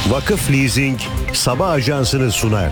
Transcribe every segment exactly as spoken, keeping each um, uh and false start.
Vakıf Leasing Sabah Ajansı'nı sunar.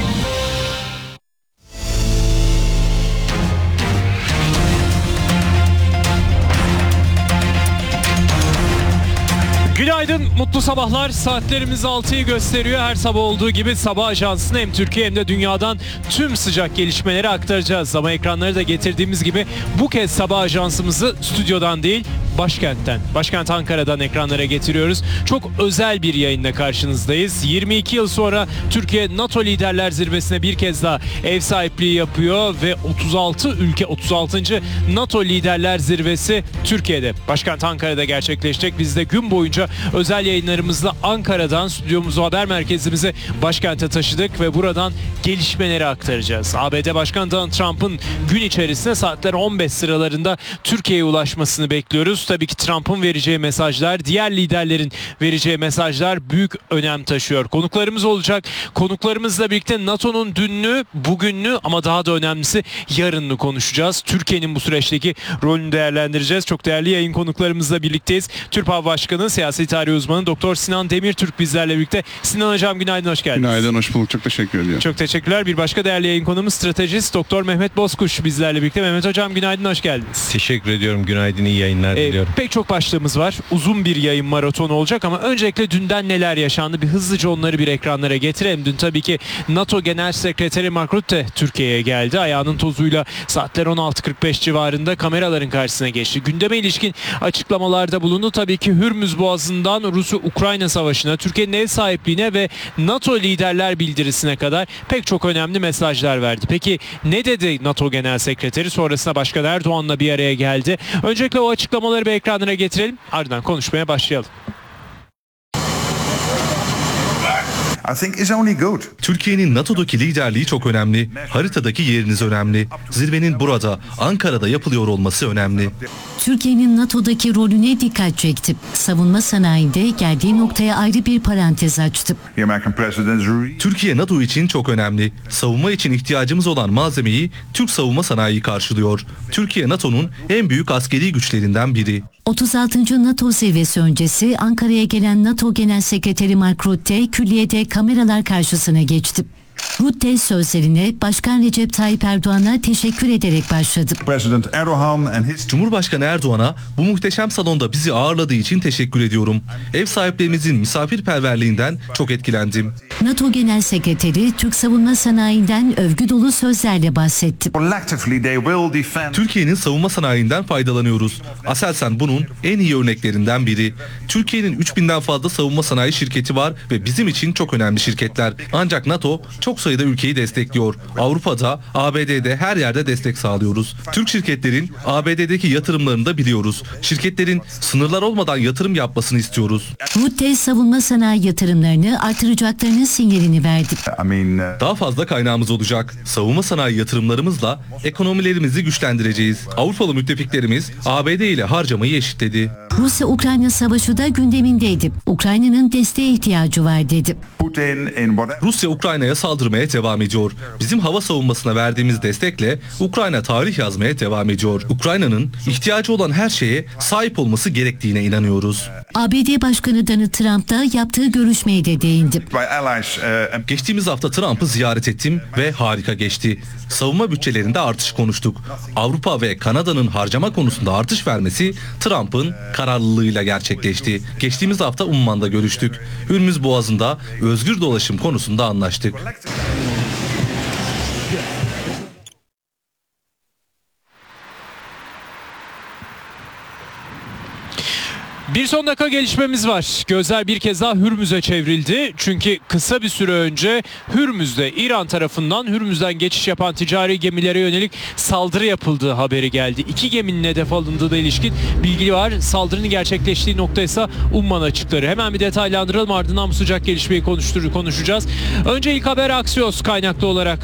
Günaydın, mutlu sabahlar. Saatlerimiz altıyı gösteriyor. Her sabah olduğu gibi Sabah Ajansı'na hem Türkiye hem de dünyadan tüm sıcak gelişmeleri aktaracağız. Ama ekranları da getirdiğimiz gibi bu kez Sabah Ajansımızı stüdyodan değil, başkentten, başkent Ankara'dan ekranlara getiriyoruz. Çok özel bir yayınla karşınızdayız. yirmi iki yıl sonra Türkiye NATO Liderler Zirvesi'ne bir kez daha ev sahipliği yapıyor ve otuz altı ülke otuz altıncı NATO Liderler Zirvesi Türkiye'de, başkent Ankara'da gerçekleşecek. Biz de gün boyunca özel yayınlarımızla Ankara'dan stüdyomuzu, haber merkezimizi başkente taşıdık ve buradan gelişmeleri aktaracağız. A B D Başkanı Donald Trump'ın gün içerisinde saatler on beş sıralarında Türkiye'ye ulaşmasını bekliyoruz. Tabii ki Trump'ın vereceği mesajlar, diğer liderlerin vereceği mesajlar büyük önem taşıyor. Konuklarımız olacak. Konuklarımızla birlikte NATO'nun dününü, bugününü ama daha da önemlisi yarınını konuşacağız. Türkiye'nin bu süreçteki rolünü değerlendireceğiz. Çok değerli yayın konuklarımızla birlikteyiz. TÜRPAV Başkanı, siyasi tarih uzmanı Doktor Sinan Demirtürk bizlerle birlikte. Sinan Hocam günaydın, hoş geldiniz. Günaydın, hoş bulduk. Çok teşekkür ediyorum. Çok teşekkürler. Bir başka değerli yayın konuğumuz stratejist Doktor Mehmet Bozkuş bizlerle birlikte. Mehmet Hocam günaydın, hoş geldiniz. Teşekkür ediyorum. Günaydın, iyi yayınlar ee, diliyorum. Pek çok başlığımız var. Uzun bir yayın maratonu olacak ama öncelikle dünden neler yaşandı? Bir hızlıca onları bir ekranlara getirelim. Dün tabii ki NATO Genel Sekreteri Mark Rutte Türkiye'ye geldi. Ayağının tozuyla saatler on altı kırk beş civarında kameraların karşısına geçti. Gündeme ilişkin açıklamalarda bulundu. Tabii ki Hürmüz Boğazı'ndan Rusya-Ukrayna savaşına, Türkiye'nin ev sahipliğine ve NATO liderler bildirisine kadar pek çok önemli mesajlar verdi. Peki ne dedi NATO Genel Sekreteri? Sonrasında Başkan Erdoğan'la bir araya geldi. Öncelikle o açıklamaları bir ekranlara getirelim. Ardından konuşmaya başlayalım. Türkiye'nin NATO'daki liderliği çok önemli. Haritadaki yeriniz önemli. Zirvenin burada, Ankara'da yapılıyor olması önemli. Türkiye'nin NATO'daki rolüne dikkat çekti. Savunma sanayinde geldiği noktaya ayrı bir parantez açtı. Türkiye NATO için çok önemli. Savunma için ihtiyacımız olan malzemeyi Türk savunma sanayi karşılıyor. Türkiye NATO'nun en büyük askeri güçlerinden biri. otuz altıncı NATO zirvesi öncesi Ankara'ya gelen NATO Genel Sekreteri Mark Rutte külliyede kameralar karşısına geçti. Rutte sözlerine Başkan Recep Tayyip Erdoğan'a teşekkür ederek başladı. Cumhurbaşkanı Erdoğan'a bu muhteşem salonda bizi ağırladığı için teşekkür ediyorum. Ev sahiplerimizin misafirperverliğinden çok etkilendim. NATO Genel Sekreteri Türk savunma sanayinden övgü dolu sözlerle bahsetti. Türkiye'nin savunma sanayinden faydalanıyoruz. Aselsan bunun en iyi örneklerinden biri. Türkiye'nin üç binden fazla savunma sanayi şirketi var ve bizim için çok önemli şirketler. Ancak NATO çok sayıda ülkeyi destekliyor. Avrupa'da, A B D'de her yerde destek sağlıyoruz. Türk şirketlerin A B D'deki yatırımlarını da biliyoruz. Şirketlerin sınırlar olmadan yatırım yapmasını istiyoruz. Rutte savunma sanayi yatırımlarını artıracaklarının sinyalini verdi. Daha fazla kaynağımız olacak. Savunma sanayi yatırımlarımızla ekonomilerimizi güçlendireceğiz. Avrupalı müttefiklerimiz A B D ile harcamayı eşitledi. Rusya-Ukrayna savaşı da gündemindeydi. Ukrayna'nın desteğe ihtiyacı var dedi. Rusya Ukrayna'ya saldırmaya devam ediyor. Bizim hava savunmasına verdiğimiz destekle Ukrayna tarih yazmaya devam ediyor. Ukrayna'nın ihtiyacı olan her şeye sahip olması gerektiğine inanıyoruz. A B D Başkanı Donald Trump da yaptığı görüşmeye de değindi. Geçtiğimiz hafta Trump'ı ziyaret ettim ve harika geçti. Savunma bütçelerinde artış konuştuk. Avrupa ve Kanada'nın harcama konusunda artış vermesi Trump'ın kararlılığıyla gerçekleşti. Geçtiğimiz hafta Umman'da görüştük. Hürmüz Boğazı'nda özgür dolaşım konusunda anlaştık. Bir son dakika gelişmemiz var. Gözler bir kez daha Hürmüz'e çevrildi. Çünkü kısa bir süre önce Hürmüz'de İran tarafından Hürmüz'den geçiş yapan ticari gemilere yönelik saldırı yapıldığı haberi geldi. İki geminin hedef alındığına ilişkin bilgi var. Saldırının gerçekleştiği nokta ise Umman açıkları. Hemen bir detaylandıralım, ardından bu sıcak gelişmeyi konuştur konuşacağız. Önce ilk haber Axios kaynaklı olarak